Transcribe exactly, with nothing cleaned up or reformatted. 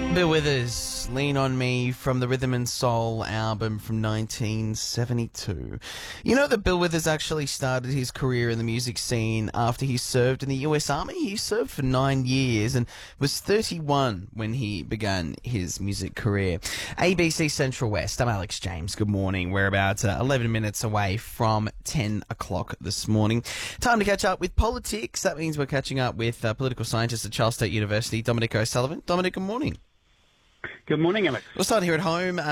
Bill Withers, Lean on Me, from the Rhythm and Soul album from nineteen seventy-two. You know that Bill Withers actually started his career in the music scene after he served in the U S Army. He served for nine years and was thirty-one when he began his music career. A B C Central West, I'm Alex James. Good morning. We're about uh, eleven minutes away from ten o'clock this morning. Time to catch up with politics. That means we're catching up with uh, political scientist at Charles State University, Dominic O'Sullivan. Dominic, good morning. Good morning, Alex. We'll start here at home.